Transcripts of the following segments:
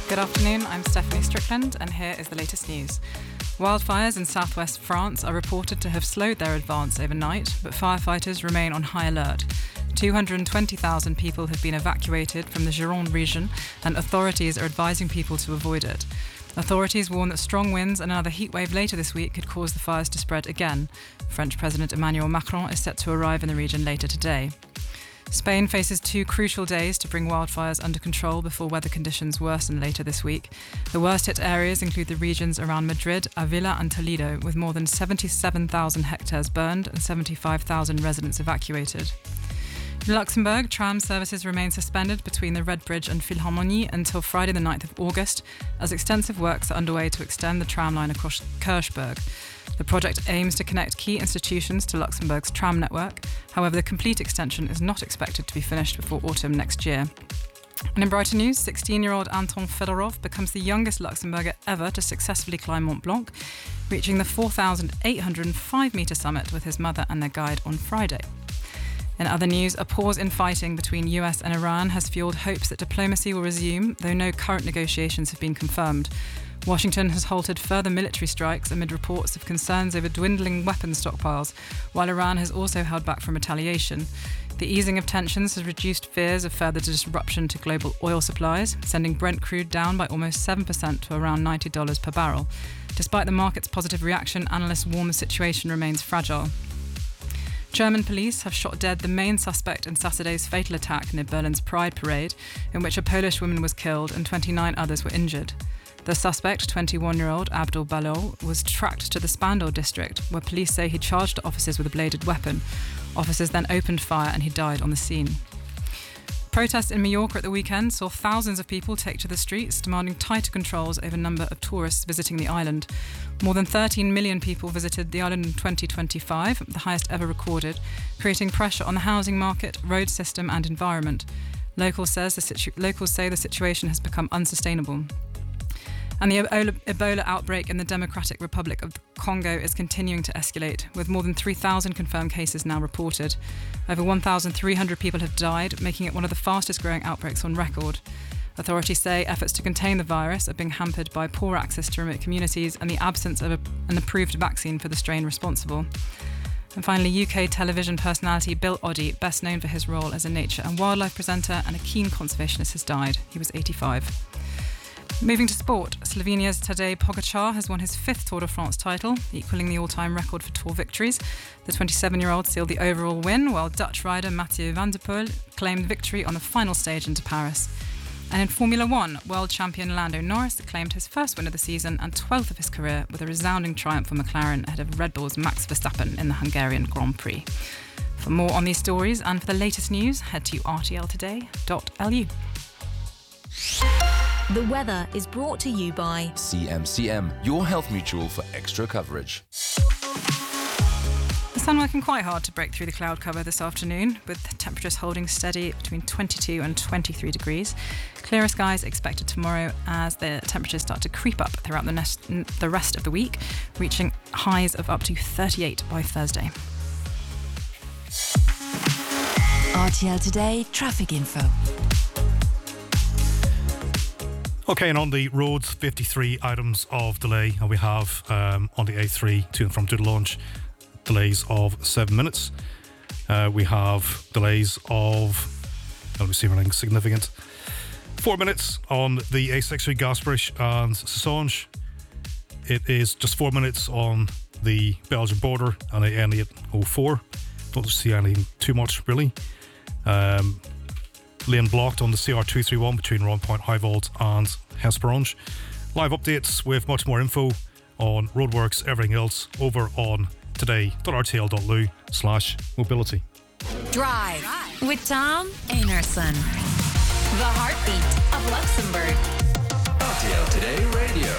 Good afternoon, I'm Stephanie Strickland and here is the latest news. Wildfires in southwest France are reported to have slowed their advance overnight, but firefighters remain on high alert. 220,000 people have been evacuated from the Gironde region and authorities are advising people to avoid it. Authorities warn that strong winds and another heatwave later this week could cause the fires to spread again. French President Emmanuel Macron is set to arrive in the region later today. Spain faces 2 crucial days to bring wildfires under control before weather conditions worsen later this week. The worst hit areas include the regions around Madrid, Avila and Toledo, with more than 77,000 hectares burned and 75,000 residents evacuated. In Luxembourg, tram services remain suspended between the Red Bridge and Philharmonie until Friday the 9th of August, as extensive works are underway to extend the tram line across Kirchberg. The project aims to connect key institutions to Luxembourg's tram network. However, the complete extension is not expected to be finished before autumn next year. And in brighter news, 16-year-old Anton Fedorov becomes the youngest Luxembourger ever to successfully climb Mont Blanc, reaching the 4,805-metre summit with his mother and their guide on Friday. In other news, a pause in fighting between US and Iran has fueled hopes that diplomacy will resume, though no current negotiations have been confirmed. Washington has halted further military strikes amid reports of concerns over dwindling weapons stockpiles, while Iran has also held back from retaliation. The easing of tensions has reduced fears of further disruption to global oil supplies, sending Brent crude down by almost 7% to around $90 per barrel. Despite the market's positive reaction, analysts warn the situation remains fragile. German police have shot dead the main suspect in Saturday's fatal attack near Berlin's Pride Parade, in which a Polish woman was killed and 29 others were injured. The suspect, 21-year-old Abdul Balol, was tracked to the Spandau district, where police say he charged officers with a bladed weapon. Officers then opened fire and he died on the scene. Protests in Mallorca at the weekend saw thousands of people take to the streets, demanding tighter controls over the number of tourists visiting the island. More than 13 million people visited the island in 2025, the highest ever recorded, creating pressure on the housing market, road system and environment. Locals say the situation has become unsustainable. And the Ebola outbreak in the Democratic Republic of the Congo is continuing to escalate, with more than 3,000 confirmed cases now reported. Over 1,300 people have died, making it one of the fastest growing outbreaks on record. Authorities say efforts to contain the virus are being hampered by poor access to remote communities and the absence of an approved vaccine for the strain responsible. And finally, UK television personality Bill Oddie, best known for his role as a nature and wildlife presenter and a keen conservationist, has died. He was 85. Moving to sport, Slovenia's Tadej Pogačar has won his 5th Tour de France title, equalling the all-time record for Tour victories. The 27-year-old sealed the overall win, while Dutch rider Mathieu van der Poel claimed victory on the final stage into Paris. And in Formula 1, world champion Lando Norris claimed his first win of the season and 12th of his career with a resounding triumph for McLaren ahead of Red Bull's Max Verstappen in the Hungarian Grand Prix. For more on these stories and for the latest news, head to rtltoday.lu. The weather is brought to you by CMCM, your health mutual for extra coverage. The sun working quite hard to break through the cloud cover this afternoon, with temperatures holding steady between 22 and 23 degrees. Clearer skies expected tomorrow as the temperatures start to creep up throughout the rest of the week, reaching highs of up to 38 by Thursday. RTL Today traffic info. Okay, and on the roads, 53 items of delay. And we have on the A3 to and from Dudelange, delays of 7 minutes. We have delays of, let me see if anything significant, 4 minutes on the A6 Gasbridge and Sassange. It is just 4 minutes on the Belgian border and the N804. Don't see anything too much, really. Lane blocked on the CR231 between Runpoint, Highvolt and Hesperange. Live updates with much more info on roadworks, everything else, over on today.rtl.lu/mobility. Drive with Tom Einarson. The heartbeat of Luxembourg. RTL Today Radio.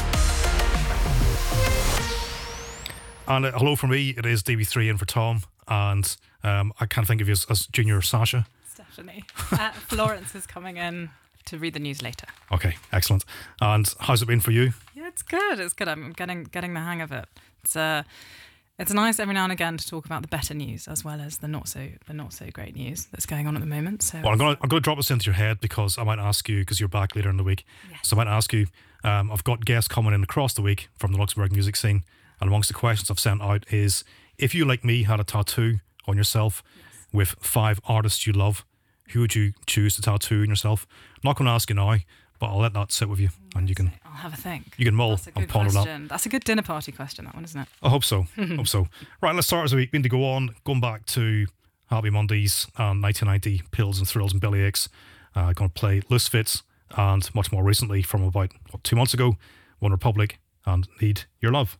And hello from me, it is DB3 in for Tom, and I can't think of you as Junior Sasha. Stephanie. Florence is coming in to read the news later. Okay, excellent. And how's it been for you? Yeah, it's good. It's good. I'm getting the hang of it. It's nice every now and again to talk about the better news as well as the not so great news that's going on at the moment. So, well, I'm gonna drop this into your head because I might ask you, because you're back later in the week. Yes. So I might ask you. I've got guests coming in across the week from the Luxembourg music scene, and amongst the questions I've sent out is, if you, like me, had a tattoo on yourself with 5 artists you love, who would you choose to tattoo on yourself? I'm not going to ask you now, but I'll let that sit with you, and you can. I'll have a think. You can mull That's a good and ponder question. that. That's a good dinner party question, that one, isn't it? I hope so. Hope so. Right, let's start as we begin to go on. Going back to Happy Mondays and 1990 Pills and Thrills and Bellyaches. Going to play Loose Fits, and much more recently, from about 2 months ago, One Republic and Need Your Love.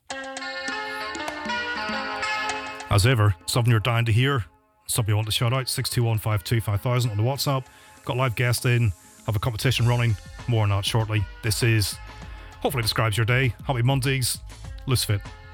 As ever, something you're dying to hear, something you want to shout out, 621525000 on the WhatsApp. Got live guest in, have a competition running, more on that shortly. This is, hopefully describes your day, Happy Mondays, Loose Fit.